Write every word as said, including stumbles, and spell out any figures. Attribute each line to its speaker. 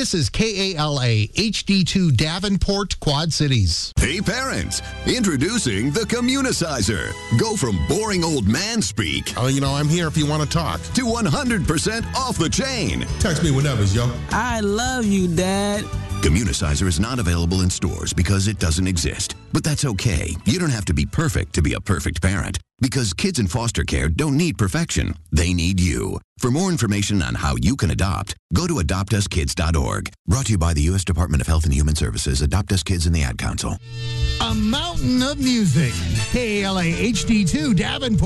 Speaker 1: This is K A L A H D two Davenport, Quad Cities.
Speaker 2: Hey parents, introducing the Communicizer. Go from boring old man speak
Speaker 3: Oh, you know, I'm here if you want to talk.
Speaker 2: to one hundred percent off the chain.
Speaker 4: Text me whenever, yo.
Speaker 5: I love you, Dad.
Speaker 2: Communicizer is not available in stores because it doesn't exist. But that's okay. You don't have to be perfect to be a perfect parent. Because kids in foster care don't need perfection. They need you. For more information on how you can adopt, go to adopt us kids dot org. Brought to you by the U S Department of Health and Human Services, Adopt Us Kids, and the Ad Council.
Speaker 1: A mountain of music. K A L A H D two Davenport.